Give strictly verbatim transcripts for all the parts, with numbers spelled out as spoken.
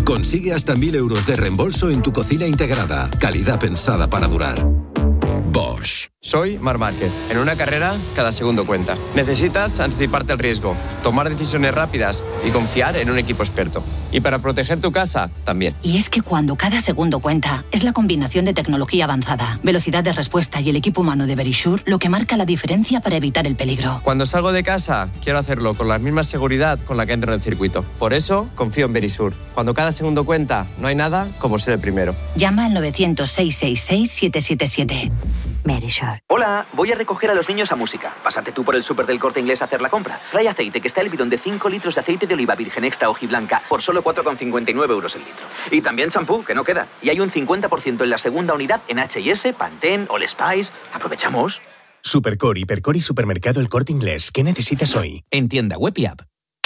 Consigue hasta mil euros de reembolso en tu cocina integrada. Calidad pensada para durar. Bosch. Soy Marc Márquez. En una carrera, cada segundo cuenta. Necesitas anticiparte al riesgo, tomar decisiones rápidas y confiar en un equipo experto. Y para proteger tu casa, también. Y es que cuando cada segundo cuenta, es la combinación de tecnología avanzada, velocidad de respuesta y el equipo humano de Verisure lo que marca la diferencia para evitar el peligro. Cuando salgo de casa, quiero hacerlo con la misma seguridad con la que entro en el circuito. Por eso, confío en Verisure. Cuando cada segundo cuenta, no hay nada como ser el primero. Llama al novecientos, seiscientos sesenta y seis, siete siete siete. Verisure. Hola, voy a recoger a los niños a música. Pásate tú por el súper del Corte Inglés a hacer la compra. Trae aceite, que está el bidón de cinco litros de aceite de oliva virgen extra hojiblanca por solo cuatro con cincuenta y nueve euros el litro. Y también champú, que no queda. Y hay un cincuenta por ciento en la segunda unidad en H y S, Pantene, All Spice. ¿Aprovechamos? Supercore, Hipercore y Supermercado El Corte Inglés. ¿Qué necesitas hoy? En tienda web y app.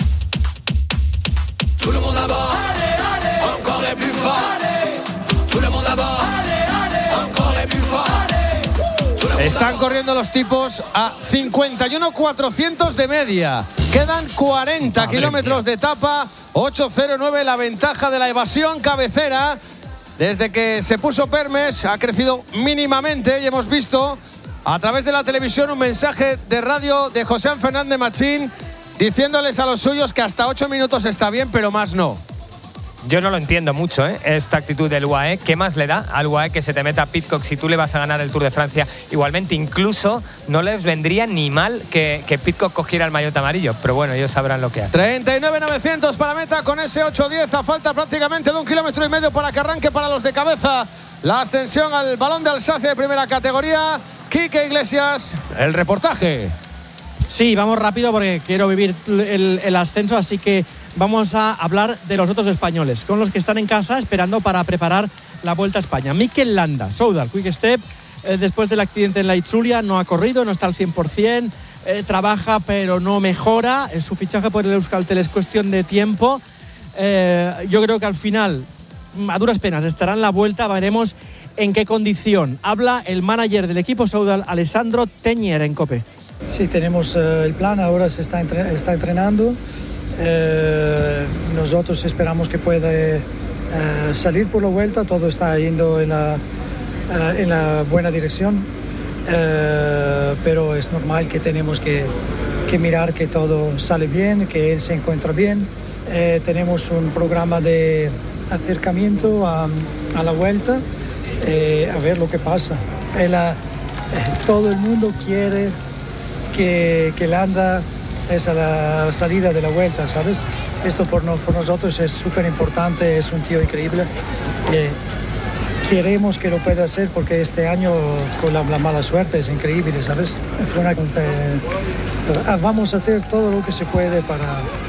Están corriendo los tipos a cincuenta y uno cuatrocientos de media. Quedan cuarenta Madre kilómetros mía. de etapa. ocho cero nueve la ventaja de la evasión cabecera. Desde que se puso Permes ha crecido mínimamente y hemos visto a través de la televisión un mensaje de radio de José Fernández Machín diciéndoles a los suyos que hasta ocho minutos está bien, pero más no. Yo no lo entiendo mucho, ¿eh? Esta actitud del U A E. ¿Qué más le da al U A E que se te meta Pidcock si tú le vas a ganar el Tour de Francia? Igualmente, incluso no les vendría ni mal que, que Pidcock cogiera el maillot amarillo. Pero bueno, ellos sabrán lo que hacen. treinta y nueve novecientos para meta con ese ocho diez. A falta prácticamente de un kilómetro y medio para que arranque para los de cabeza la ascensión al Balón de Alsacia de primera categoría. Quique Iglesias, el reportaje. Sí, vamos rápido porque quiero vivir el, el ascenso, así que vamos a hablar de los otros españoles, con los que están en casa esperando para preparar la Vuelta a España. Mikel Landa, Soudal, Quick Step, eh, después del accidente en la Itzulia, no ha corrido, no está al cien por ciento, eh, trabaja pero no mejora, eh, su fichaje por el Euskaltel es cuestión de tiempo. Eh, yo creo que al final, a duras penas, estará en la Vuelta, veremos en qué condición. Habla el manager del equipo Soudal, Alessandro Teñer, en COPE. Sí, tenemos uh, el plan, ahora se está, entre, está entrenando. Eh, nosotros esperamos que pueda eh, salir por la vuelta, todo está yendo en la, eh, en la buena dirección, eh, pero es normal que tenemos que, que mirar que todo sale bien, que él se encuentra bien. Eh, tenemos un programa de acercamiento a, a la vuelta, eh, a ver lo que pasa. Él, eh, todo el mundo quiere que, que Landa es a la salida de la vuelta, ¿sabes? Esto por, no, por nosotros es súper importante, es un tío increíble. Eh, queremos que lo pueda hacer porque este año con la, la mala suerte es increíble, ¿sabes? Fue una, eh, vamos a hacer todo lo que se puede para,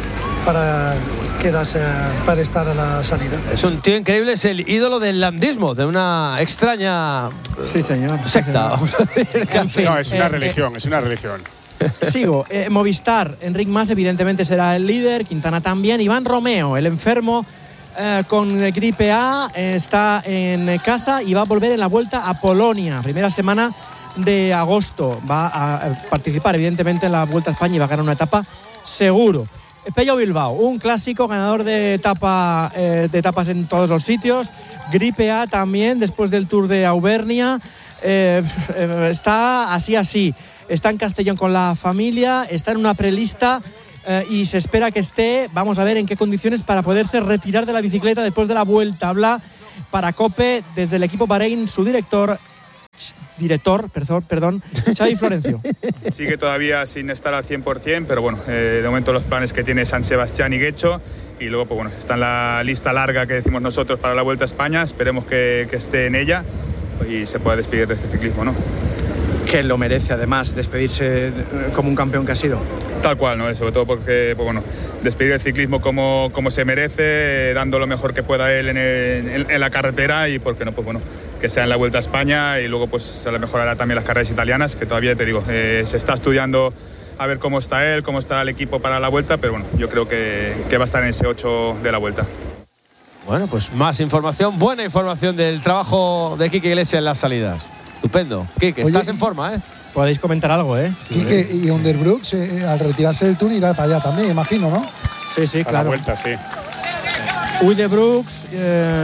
para quedarse, para estar a la salida. Es un tío increíble, es el ídolo del landismo, de una extraña sí, señor, secta. Sí, señor. No, es una eh, religión, eh, es una religión. Sigo. Eh, Movistar, Enric Mas evidentemente será el líder, Quintana también. Iván Romeo, el enfermo eh, con gripe A, eh, está en casa y va a volver en la vuelta a Polonia. Primera semana de agosto. Va a participar evidentemente en la Vuelta a España y va a ganar una etapa seguro. Pello Bilbao, un clásico ganador de, etapa, eh, de etapas en todos los sitios. Gripe A también después del Tour de Auvernia. Eh, eh, está así, así. Está en Castellón con la familia, está en una prelista eh, y se espera que esté, vamos a ver en qué condiciones para poderse retirar de la bicicleta después de la vuelta. Habla para COPE desde el equipo Bahrein su director, director, perdón, perdón Xavi Florencio. Sigue todavía sin estar al cien por ciento, pero bueno, eh, de momento los planes que tiene San Sebastián y Guecho, y luego pues bueno, está en la lista larga que decimos nosotros para la Vuelta a España, esperemos que, que esté en ella y se pueda despedir de este ciclismo, ¿no? Que lo merece además despedirse como un campeón que ha sido. Tal cual, ¿no? Sobre todo porque, pues bueno, despedir el ciclismo como, como se merece, dando lo mejor que pueda él en, el, en, en la carretera y, ¿por qué no? Pues bueno, que sea en la Vuelta a España y luego pues a lo mejor hará también las carreras italianas, que todavía te digo, eh, se está estudiando a ver cómo está él, cómo estará el equipo para la Vuelta, pero bueno, yo creo que, que va a estar en ese ocho de la Vuelta. Bueno, pues más información, buena información del trabajo de Quique Iglesias en las salidas. Estupendo. Quique, estás en forma, ¿eh? Podéis comentar algo, ¿eh? Quique, y Underbrooks, eh, al retirarse del Tour irá para allá también, imagino, ¿no? Sí, sí, para claro. la Vuelta, sí. Ude Brooks, eh,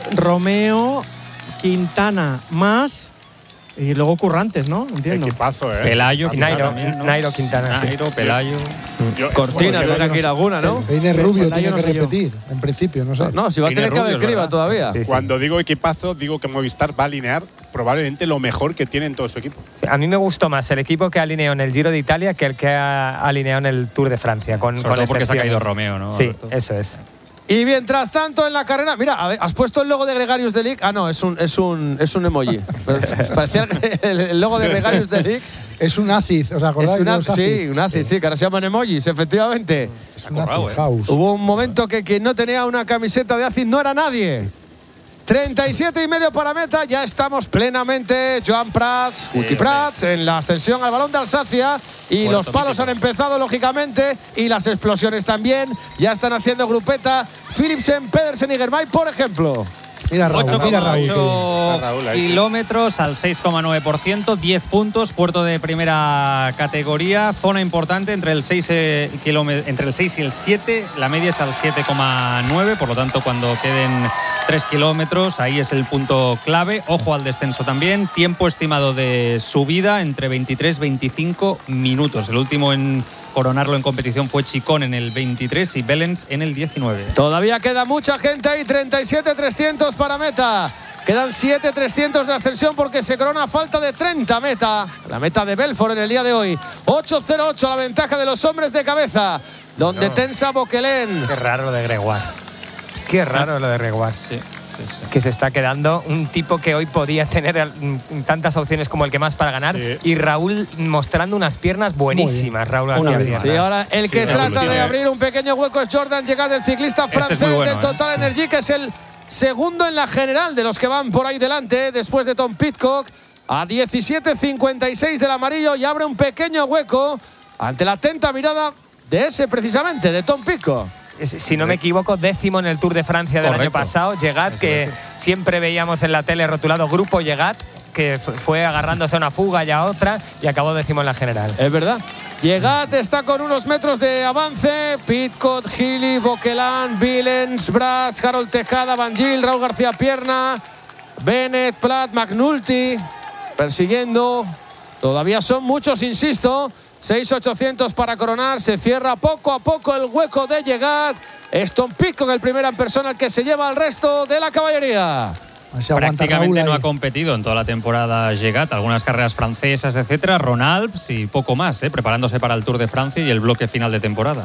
Romeo, Quintana más. Y luego Currantes, ¿no? Entiendo. Equipazo, ¿eh? Pelayo, Nairo, también, ¿no? Nairo Quintana. Nairo, sí. Pelayo. Yo, Cortina, bueno, tendrá que ir alguna, ¿no? Peine Rubio Pelayo tiene no que sé repetir, yo. En principio, no sé. No, no si va a tener que haber criba todavía. Sí, sí. Cuando digo equipazo, digo que Movistar va a alinear probablemente lo mejor que tiene en todo su equipo. Sí, a mí me gustó más el equipo que alineó en el Giro de Italia que el que ha alineado en el Tour de Francia. Con, Sobre con todo porque se ha caído excepciones. Romeo, ¿no? Sí, Alberto? eso es. Y mientras tanto en la carrera, mira, a ver, has puesto el logo de Gregarious Delic. Ah, no, es un es un es un emoji. Parecía el, el logo de Gregarious Delic. Es un ácid, ¿os acordáis? Es un ácid, ácid? sí, un ácid, sí, que ahora se llaman emojis, efectivamente. Es un ácid house. Hubo un momento que quien no tenía una camiseta de ácid no era nadie. treinta y siete y medio para meta, ya estamos plenamente. Joan Prats, Ulti Prats, en la ascensión al balón de Alsacia. Y Bueno, los palos han empezado, lógicamente, y las explosiones también. Ya están haciendo grupeta Philipsen, Pedersen y Germay, por ejemplo. Mira Raúl, mira Raúl. ocho kilómetros al seis coma nueve por ciento, diez puntos, puerto de primera categoría, zona importante entre el seis, eh, entre el seis y el siete, la media está al siete coma nueve, por lo tanto cuando queden tres kilómetros ahí es el punto clave. Ojo al descenso también, tiempo estimado de subida entre veintitrés y veinticinco minutos. El último en coronarlo en competición fue Chicón en el veintitrés y Belens en el diecinueve. Todavía queda mucha gente ahí, treinta y siete trescientos para meta. Quedan siete trescientos de ascensión porque se corona a falta de treinta meta. La meta de Belfort en el día de hoy. ocho cero ocho la ventaja de los hombres de cabeza. Donde no. tensa Boquelén. Qué raro lo de Gregoire. Qué raro lo de Gregoire. Sí. Sí, sí. Que se está quedando un tipo que hoy podía tener tantas opciones como el que más para ganar, sí. y Raúl mostrando unas piernas buenísimas. Raúl García. Sí, ahora el que sí, trata de abrir un pequeño hueco es Jordan Llegad, el ciclista francés este bueno, del Total ¿eh? Energy, que es el segundo en la general de los que van por ahí delante, después de Tom Pidcock, a diecisiete cincuenta y seis del amarillo, y abre un pequeño hueco ante la atenta mirada de ese precisamente, de Tom Pidcock. Si no me equivoco, décimo en el Tour de Francia del Correcto. año pasado. Llegad, que siempre veíamos en la tele rotulado Grupo Llegad, que fue agarrándose a una fuga y a otra y acabó décimo en la general. Es verdad. Llegad está con unos metros de avance. Pidcock, Gili, Boquelán, Villens, Bratz, Harold Tejada, Van Gil, Raúl García Pierna, Bennett, Platt, McNulty persiguiendo. Todavía son muchos, insisto. seis ochocientos para coronar, se cierra poco a poco el hueco de Llegad. Es Tom Pidcock el primero en persona el que se lleva al resto de la caballería. Prácticamente no ha competido en toda la temporada Llegad, algunas carreras francesas, etcétera, Ron Alps y poco más, ¿eh? preparándose para el Tour de Francia y el bloque final de temporada.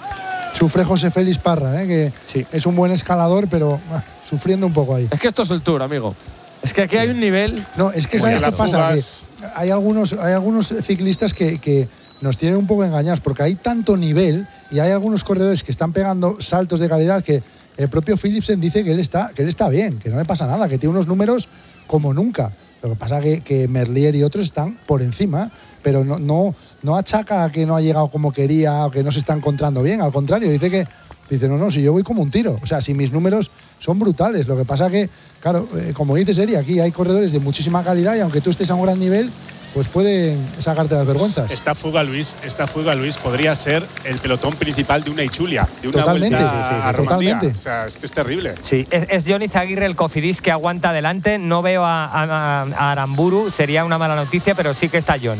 Sufre José Félix Parra, ¿eh? que sí. es un buen escalador, pero ah, sufriendo un poco ahí. Es que esto es el Tour, amigo. Es que aquí hay un nivel. No, es que ¿sabes qué pasa? Que hay algunos, hay algunos ciclistas que, que nos tienen un poco engañados porque hay tanto nivel y hay algunos corredores que están pegando saltos de calidad que el propio Philipsen dice que él está, que él está bien, que no le pasa nada, que tiene unos números como nunca. Lo que pasa es que, que Merlier y otros están por encima, pero no, no, no achaca a que no ha llegado como quería o que no se está encontrando bien. Al contrario, dice que dice, no, no, si yo voy como un tiro. O sea, si mis números son brutales. Lo que pasa que, claro, eh, como dices, Eri, aquí hay corredores de muchísima calidad y aunque tú estés a un gran nivel, pues pueden sacarte las vergüenzas. Esta fuga, Luis, esta fuga, Luis, podría ser el pelotón principal de una Ichulia, de una totalmente, vuelta sí, sí, sí, a Romandía. Totalmente. O sea, es que es terrible. Sí, es, es Johnny Zaguirre el Cofidis que aguanta adelante. No veo a, a, a Aramburu, sería una mala noticia, pero sí que está John.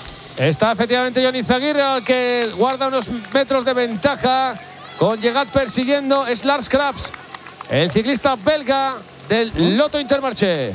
Está efectivamente Johnny Zaguirre, al que guarda unos metros de ventaja, con Llegad persiguiendo. Es Lars Krabs, el ciclista belga del Lotto Intermarché.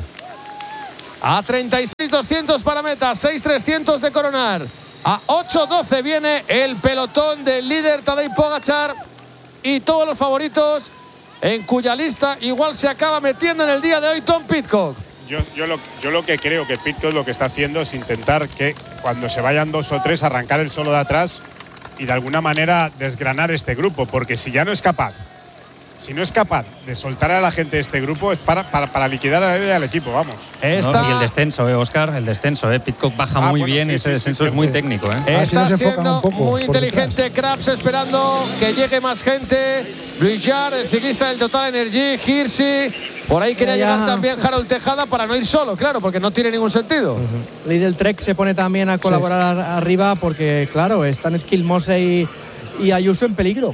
A treinta y seis doscientos para meta, seis trescientos de coronar. A ocho doce viene el pelotón del líder Tadej Pogačar y todos los favoritos, en cuya lista igual se acaba metiendo en el día de hoy Tom Pidcock. Yo, yo, lo, yo lo que creo que Pidcock lo que está haciendo es intentar que cuando se vayan dos o tres arrancar el solo de atrás y de alguna manera desgranar este grupo, porque si ya no es capaz Si no es capaz de soltar a la gente de este grupo, es para, para, para liquidar a él y al equipo, vamos. Esta... ¿No? Y el descenso, ¿eh, Oscar? El descenso, ¿eh? Pidcock baja ah, muy bueno, bien sí, y ese sí, descenso sí, es muy sí. técnico, ¿eh? Está siendo muy inteligente Krabs, esperando que llegue más gente. Luis Jar, el ciclista del Total Energy, Hirschi. Por ahí quería ya. llegar también Harold Tejada para no ir solo, claro, porque no tiene ningún sentido. Uh-huh. Lidl Trek se pone también a colaborar sí. arriba porque, claro, están Esquilmose y, y Ayuso en peligro.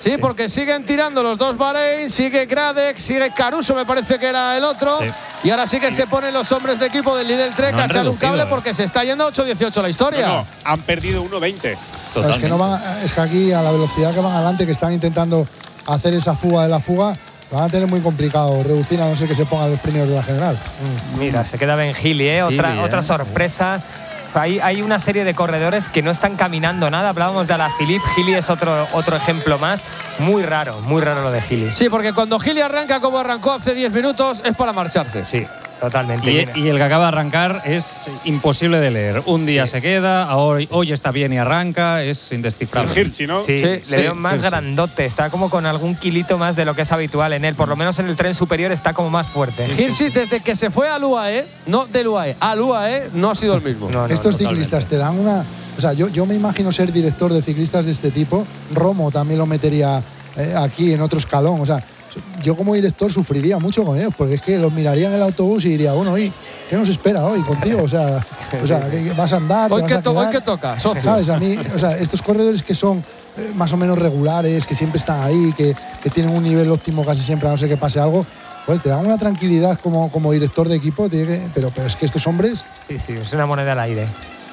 Sí, sí, porque siguen tirando los dos Bahrein, sigue Gradek, sigue Caruso, me parece que era el otro. Sí. Y ahora sí que se ponen los hombres de equipo del Lidl Trek no a echar un cable, porque se está yendo a ocho dieciocho la historia. No, no, han perdido uno veinte. Es que, no van, es que aquí, a la velocidad que van adelante, que están intentando hacer esa fuga de la fuga, van a tener muy complicado reducir, a no ser que se pongan los primeros de la general. Mm. Mira, se queda Ben Healy, ¿eh? Otra, Healy, otra ¿eh? sorpresa. Hay, hay una serie de corredores que no están caminando nada. Hablábamos de Alaphilippe, Healy es otro, otro ejemplo más. Muy raro, muy raro lo de Healy. Sí, porque cuando Healy arranca como arrancó hace diez minutos, es para marcharse. Sí, totalmente. Y, y el que acaba de arrancar es imposible de leer. Un día sí. se queda, hoy, hoy está bien y arranca, es indescifrable. Sí, Hirschi, ¿no? Sí, sí, le sí, veo más Hirschi. grandote, está como con algún kilito más de lo que es habitual en él. Por lo menos en el tren superior está como más fuerte. Hirschi, desde que se fue al U A E, no del U A E, al U A E, no ha sido el mismo. No, no, Estos totalmente. ciclistas te dan una... O sea, yo, yo me imagino ser director de ciclistas de este tipo. Romo también lo metería eh, aquí en otro escalón. O sea, yo como director sufriría mucho con ellos, porque es que los miraría en el autobús y diría, bueno, ¿y qué nos espera hoy contigo? O sea, o sea vas a andar, hoy, vas que a to hoy que toca, socio. ¿Sabes? A mí, o sea, estos corredores que son eh, más o menos regulares, que siempre están ahí, que, que tienen un nivel óptimo casi siempre, a no ser que pase algo, pues te dan una tranquilidad como, como director de equipo, que, pero, pero es que estos hombres... Sí, sí, es una moneda al aire.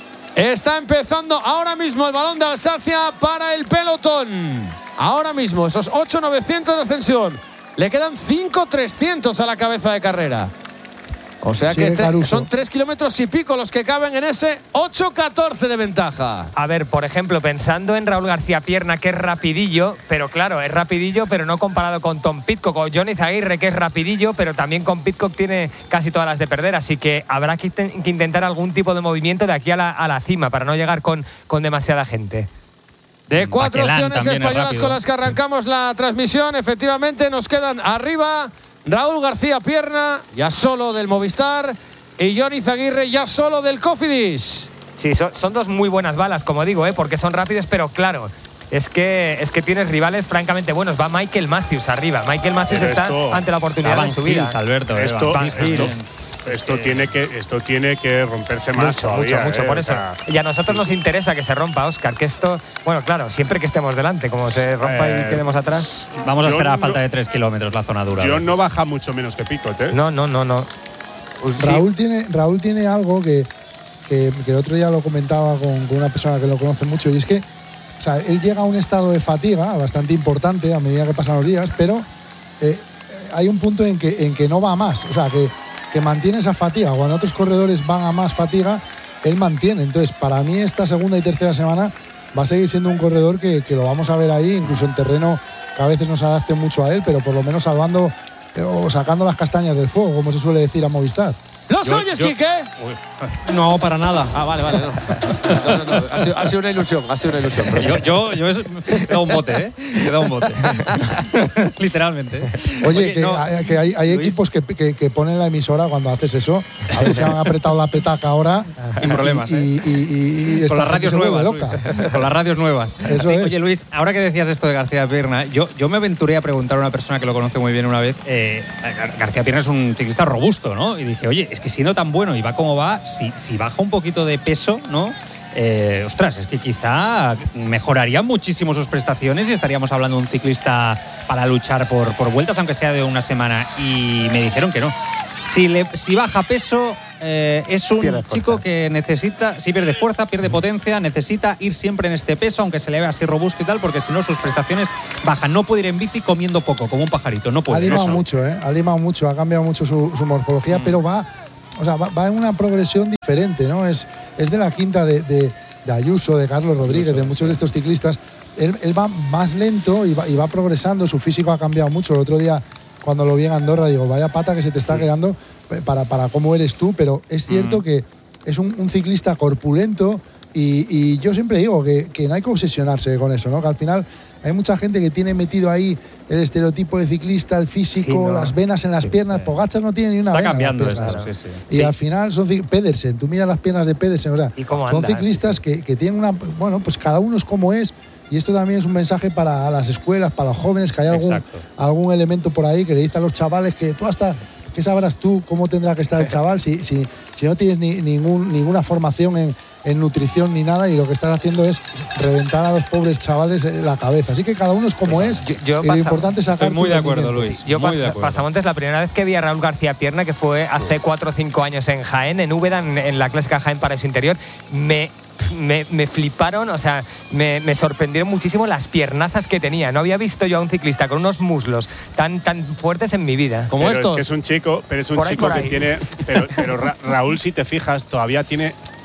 Está empezando ahora mismo el balón de Alsacia para el pelotón. Ahora mismo, esos ocho novecientos de ascensión. Le quedan cinco trescientos a la cabeza de carrera. O sea que tre- son tres kilómetros y pico los que caben en ese ocho catorce de ventaja. A ver, por ejemplo, pensando en Raúl García Pierna, que es rapidillo, pero claro, es rapidillo, pero no comparado con Tom Pidcock o Johnny Zaguirre, que es rapidillo, pero también con Pidcock tiene casi todas las de perder. Así que habrá que, que intentar algún tipo de movimiento de aquí a la, a la cima para no llegar con, con demasiada gente. De cuatro Baquelán opciones españolas con las que arrancamos la transmisión, efectivamente nos quedan arriba Raúl García Pierna, ya solo del Movistar, y Johnny Zaguirre, ya solo del Cofidis. Sí, son, son dos muy buenas balas, como digo, ¿eh? Porque son rápidos, pero claro, es que, es que tienes rivales francamente buenos. Va Michael Matthews arriba. Michael Matthews pero está esto, ante la oportunidad de su vida. Hills, Alberto, esto, Van esto, Hills. esto, que... tiene que, esto tiene que romperse más mucho, todavía. Mucho, mucho, eh, por eso. O sea, y a nosotros nos interesa que se rompa, Óscar, que esto, bueno, claro, siempre que estemos delante, como se rompa eh, y quedemos atrás. Vamos a esperar a falta de tres kilómetros la zona dura. Yo no baja mucho menos que Picot, ¿eh? No, no, no, no. Raúl, sí. tiene, Raúl tiene algo que, que, que el otro día lo comentaba con, con una persona que lo conoce mucho, y es que, o sea, él llega a un estado de fatiga bastante importante a medida que pasan los días, pero eh, hay un punto en que, en que no va a más. O sea, que, que mantiene esa fatiga. Cuando otros corredores van a más fatiga, él mantiene. Entonces, para mí, esta segunda y tercera semana va a seguir siendo un corredor que, que lo vamos a ver ahí, incluso en terreno que a veces no se adapte mucho a él, pero por lo menos salvando eh, o sacando las castañas del fuego, como se suele decir a Movistar. ¿Los oyes, Quique? No, para nada. Ah, vale, vale. No. No, no, no. Ha, sido, ha sido una ilusión, ha sido una ilusión. Yo, yo, yo he dado un bote, ¿eh? He dado un bote. Literalmente. Oye, Oye que, no, hay, que hay, hay equipos que, que, que ponen la emisora cuando haces eso. A ver si han apretado la petaca ahora. Sin problemas, y, ¿eh? Y, y, y con las radios nuevas. Loca. Con las radios nuevas. Eso sí, es. Oye, Luis, ahora que decías esto de García Pierna, yo, yo me aventuré a preguntar a una persona que lo conoce muy bien una vez. Eh, García Pierna es un ciclista robusto, ¿no? Y dije, oye, es que si no tan bueno y va como va, si, si baja un poquito de peso, ¿no? Eh, ostras, es que quizá mejorarían muchísimo sus prestaciones y estaríamos hablando de un ciclista para luchar por, por vueltas, aunque sea de una semana. Y me dijeron que no. Si, le, si baja peso, eh, es un chico que necesita, si pierde fuerza, pierde potencia, necesita ir siempre en este peso, aunque se le vea así robusto y tal, porque si no sus prestaciones bajan. No puede ir en bici comiendo poco, como un pajarito. No puede. Ha limado eso. mucho, ¿eh? Ha limado mucho, ha cambiado mucho su, su morfología, mm. pero va... O sea, va, va en una progresión diferente, ¿no? Es, es de la quinta de, de, de Ayuso, de Carlos Rodríguez, de muchos de estos ciclistas. Él, él va más lento y va, y va progresando, su físico ha cambiado mucho. El otro día, cuando lo vi en Andorra, digo, vaya pata que se te está sí. quedando para, para cómo eres tú, pero es cierto mm. que es un, un ciclista corpulento y, y yo siempre digo que, que no hay que obsesionarse con eso, ¿no? Que al final hay mucha gente que tiene metido ahí el estereotipo de ciclista, el físico, sí, no. las venas en las sí, piernas. Sí. Pogačar no tiene ni una Está vena. Está cambiando piernas, esto, sí, sí. Y sí. al final son Pedersen, tú miras las piernas de Pedersen, o sea, son anda, ciclistas sí, sí. Que, que tienen una... Bueno, pues cada uno es como es. Y esto también es un mensaje para las escuelas, para los jóvenes, que hay algún, algún elemento por ahí que le dice a los chavales que tú hasta... ¿Qué sabrás tú cómo tendrá que estar el chaval si, si, si no tienes ni, ningún, ninguna formación en, en nutrición ni nada, y lo que están haciendo es reventar a los pobres chavales la cabeza. Así que cada uno es como es, yo, yo y pasa, lo importante es sacar. Estoy muy de acuerdo, Luis. Yo muy pas, de acuerdo. Pasamontes, la primera vez que vi a Raúl García Pierna, que fue hace cuatro o cinco años en Jaén, en Úbeda, en, en la clásica Jaén Paraíso Interior, me... Me, me fliparon, o sea, me, me sorprendieron muchísimo las piernazas que tenía. No había visto yo a un ciclista con unos muslos tan, tan fuertes en mi vida. Como pero estos. Es que es un chico, pero es un por ahí, chico que ahí. tiene. Pero, pero Ra Raúl, si te fijas, todavía tiene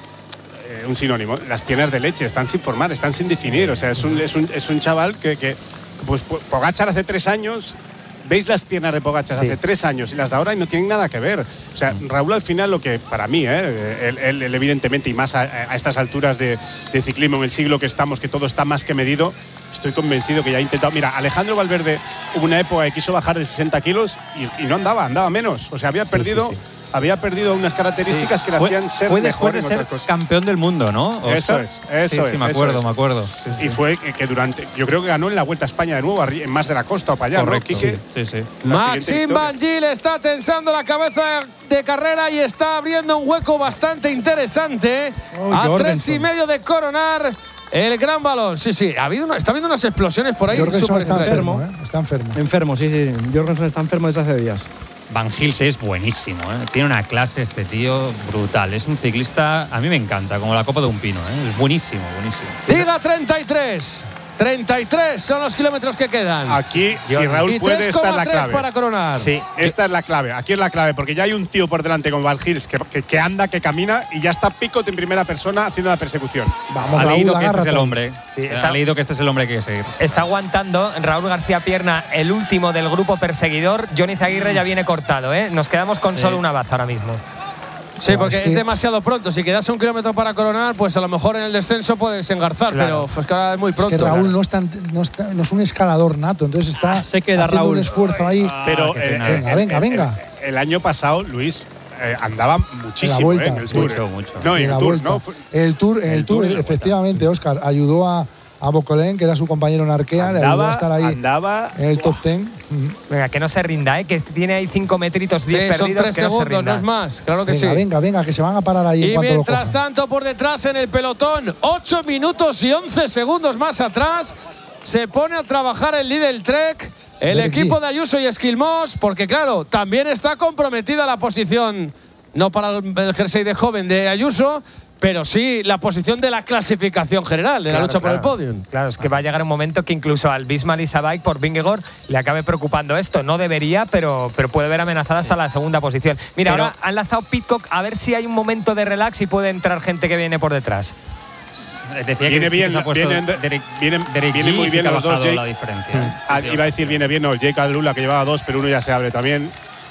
eh, un sinónimo. Las piernas de leche están sin formar, están sin definir. O sea, es un, es un, es un chaval que, que. Pues Pogačar hace tres años. Veis las piernas de Pogačar sí. hace tres años y las de ahora y no tienen nada que ver. O sea, Raúl al final lo que para mí, ¿eh? él, él, él evidentemente y más a, a estas alturas de, de ciclismo en el siglo que estamos, que todo está más que medido, estoy convencido que ya ha intentado. Mira, Alejandro Valverde hubo una época que quiso bajar de sesenta kilos y, y no andaba, andaba menos. O sea, había perdido... Sí, sí, sí. Había perdido unas características sí. que le fue, hacían ser fue después mejor de en ser otras cosas. Campeón del mundo, ¿no? Oscar? Eso es, eso sí, es. Sí, me acuerdo, es. me acuerdo. Sí, sí. Y fue que, que durante, yo creo que ganó en la Vuelta a España de nuevo, en más de la costa o para allá, correcto, ¿no, Quique? Sí, sí. Maxime Van Gil está tensando la cabeza de carrera y está abriendo un hueco bastante interesante. Oh, a Jorgensen. Tres y medio de coronar el gran balón. Sí, sí, ha habido una, está habiendo unas explosiones por ahí. Jorgensen está enfermo, ¿eh? Está enfermo. Enfermo, sí, sí. Jorgensen está enfermo desde hace días. Van Gils es buenísimo, ¿eh? Tiene una clase este tío brutal. Es un ciclista, a mí me encanta, como la copa de un pino, ¿eh? Es buenísimo, buenísimo. Diga treinta y tres. treinta y tres son los kilómetros que quedan. Aquí, si Raúl puede, esta es la clave. para coronar. Sí, esta es la clave. Aquí es la clave, porque ya hay un tío por delante con Van Gils que, que, que anda, que camina, y ya está Picot en primera persona haciendo la persecución. Vamos, ha leído que este es el hombre. Sí, está, ha leído que este es el hombre que hay que seguir. Está aguantando Raúl García Pierna, el último del grupo perseguidor. Johnny Zaguirre ya viene cortado, ¿eh? Nos quedamos con sí. solo una baza ahora mismo. Sí, porque es, que es demasiado pronto. Si quedas un kilómetro para coronar, pues a lo mejor en el descenso puedes engarzar, claro. pero pues que ahora es muy pronto. Es que Raúl claro. no, es tan, no, está, no es un escalador nato, entonces está ah, se queda haciendo Raúl. un esfuerzo ahí. Ah, pero eh, venga, venga, venga, venga. El, el año pasado, Luis, eh, andaba muchísimo en, vuelta, eh, en el Tour. Mucho, mucho. No, en el Tour, ¿no? El Tour, el, el tour, tour efectivamente, Óscar, ayudó a, a Bocolén, que era su compañero en Arkea, andaba, le ayudó a estar ahí andaba, en el top ten. Venga, que no se rinda, ¿eh? Que tiene ahí cinco metritos, diez sí, perdidos. Son tres que segundos, no, no es más. Claro que venga, sí. Venga, venga, que se van a parar ahí. Y en cuanto mientras lo tanto, por detrás en el pelotón, ocho minutos y once segundos más atrás, se pone a trabajar el líder Trek, el Derek equipo G. de Ayuso y Esquilmós, porque claro, también está comprometida la posición, no para el, el jersey de joven de Ayuso, pero sí la posición de la clasificación general, de claro, la lucha claro. por el podium. Claro, es que va a llegar un momento que incluso al Bismarck y Sabay por Vingegaard le acabe preocupando esto. No debería, pero, pero puede ver amenazada hasta la segunda posición. Mira, pero, ahora han lanzado Pidcock, a ver si hay un momento de relax y puede entrar gente que viene por detrás. Decía viene que bien, sí que vienen, Derek, vienen, Derek vienen muy bien los dos. Jake, la diferencia. Mm. Ah, sí, iba a decir viene bien, no, Jake Alula que llevaba dos, pero uno ya se abre también.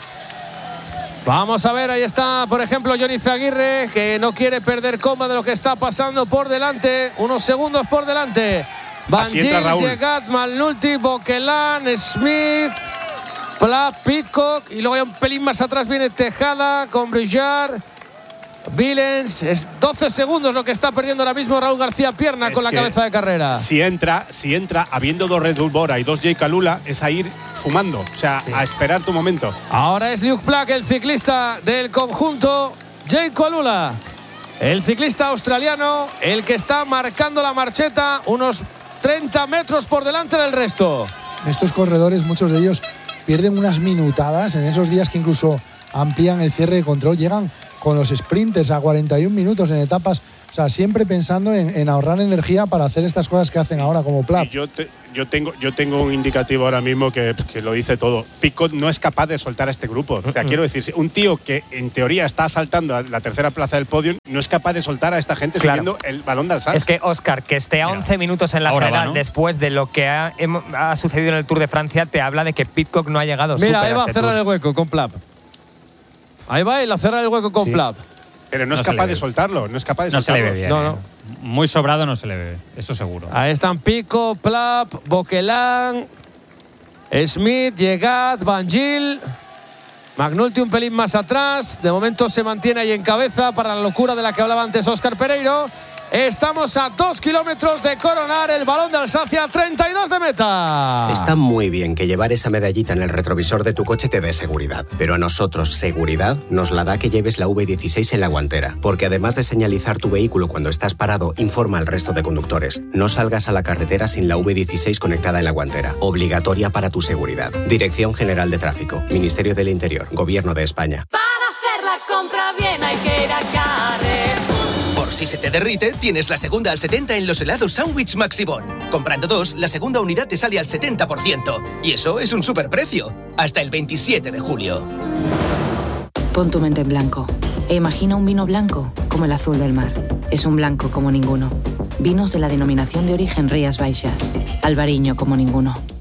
Vamos a ver, ahí está, por ejemplo, Johnny Zaguirre, que no quiere perder coma de lo que está pasando por delante. Unos segundos por delante. Van Gils, Llegat, Malnulti, Boquelán, Smith, Pla, Pidcock. Y luego hay un pelín más atrás viene Tejada con Brillar. Vilens, es doce segundos lo que está perdiendo ahora mismo Raúl García Pierna es con la cabeza de carrera. Si entra, si entra, habiendo dos Red Bull Bora y dos Jake Alula, es a ir fumando, o sea, sí. a esperar tu momento. Ahora es Luke Plack, el ciclista del conjunto Jake Alula, el ciclista australiano, el que está marcando la marcheta unos treinta metros por delante del resto. Estos corredores, muchos de ellos pierden unas minutadas en esos días que incluso amplían el cierre de control, llegan con los sprinters a cuarenta y un minutos en etapas, o sea, siempre pensando en, en ahorrar energía para hacer estas cosas que hacen ahora como Platt. Yo, te, yo, tengo, yo tengo un indicativo ahora mismo que, que lo dice todo. Pidcock no es capaz de soltar a este grupo. O sea, quiero decir, un tío que en teoría está asaltando a la tercera plaza del podio no es capaz de soltar a esta gente claro. subiendo el balón de alzar. Es que, Óscar, que esté a Mira, once minutos en la general va, ¿no? después de lo que ha, ha sucedido en el Tour de Francia, te habla de que Pidcock no ha llegado. Mira, ahí va a este cerrar tour. el hueco con Platt. Ahí va él a cerrar el hueco con sí. Platt. Pero no, no es capaz de soltarlo, no es capaz de no soltarlo. No se le ve bien. No, no. Eh. Muy sobrado no se le ve, eso seguro. Ahí están Pico, Plapp, Boquelán, Smith, Llegat, Van Gil, McNulty un pelín más atrás. De momento se mantiene ahí en cabeza para la locura de la que hablaba antes Óscar Pereiro. Estamos a dos kilómetros de coronar el Balón de Alsacia, treinta y dos de meta. Está muy bien que llevar esa medallita en el retrovisor de tu coche te dé seguridad, pero a nosotros seguridad nos la da que lleves la V dieciséis en la guantera, porque además de señalizar tu vehículo cuando estás parado, informa al resto de conductores. No salgas a la carretera sin la V dieciséis conectada en la guantera, obligatoria para tu seguridad. Dirección General de Tráfico, Ministerio del Interior, Gobierno de España. Para hacer la compra bien hay que ir a Carrefour. Por si se te derrite, tienes la segunda al setenta en los helados Sandwich Maxibón. Comprando dos, la segunda unidad te sale al setenta por ciento. Y eso es un superprecio. Hasta el veintisiete de julio. Pon tu mente en blanco e imagina un vino blanco como el azul del mar. Es un blanco como ninguno. Vinos de la denominación de origen Rías Baixas. Albariño como ninguno.